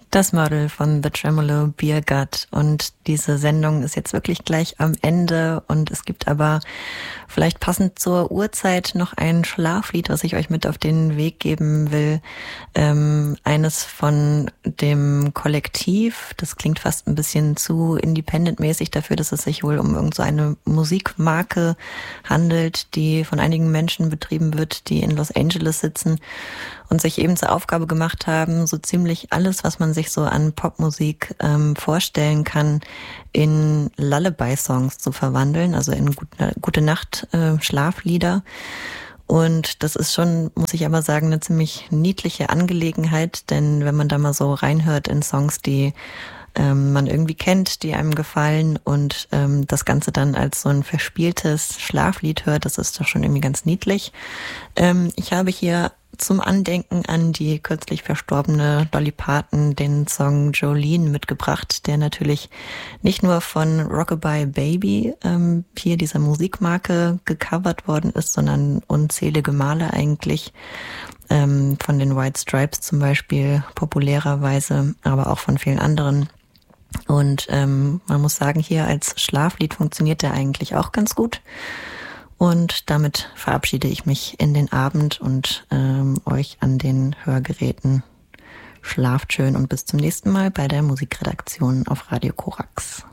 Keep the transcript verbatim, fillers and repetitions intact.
Das Model von The Tremolo Beer Gut, und diese Sendung ist jetzt wirklich gleich am Ende, und es gibt aber vielleicht passend zur Uhrzeit noch ein Schlaflied, was ich euch mit auf den Weg geben will. Ähm, eines von dem Kollektiv, das klingt fast ein bisschen zu independent-mäßig dafür, dass es sich wohl um irgend so eine Musikmarke handelt, die von einigen Menschen betrieben wird, die in Los Angeles sitzen und sich eben zur Aufgabe gemacht haben, so ziemlich alles, was man sich so an Popmusik ähm, vorstellen kann, in Lullaby-Songs zu verwandeln, also in Gute, Gute Nacht äh, Schlaflieder. Und das ist schon, muss ich aber sagen, eine ziemlich niedliche Angelegenheit, denn wenn man da mal so reinhört in Songs, die ähm, man irgendwie kennt, die einem gefallen, und ähm, das Ganze dann als so ein verspieltes Schlaflied hört, das ist doch schon irgendwie ganz niedlich. Ähm, ich habe hier zum Andenken an die kürzlich verstorbene Dolly Parton den Song Jolene mitgebracht, der natürlich nicht nur von Rockabye Baby, ähm, hier dieser Musikmarke, gecovert worden ist, sondern unzählige Male eigentlich, ähm, von den White Stripes zum Beispiel populärerweise, aber auch von vielen anderen. Und ähm, man muss sagen, hier als Schlaflied funktioniert der eigentlich auch ganz gut. Und damit verabschiede ich mich in den Abend und ähm, euch an den Hörgeräten. Schlaft schön und bis zum nächsten Mal bei der Musikredaktion auf Radio Korax.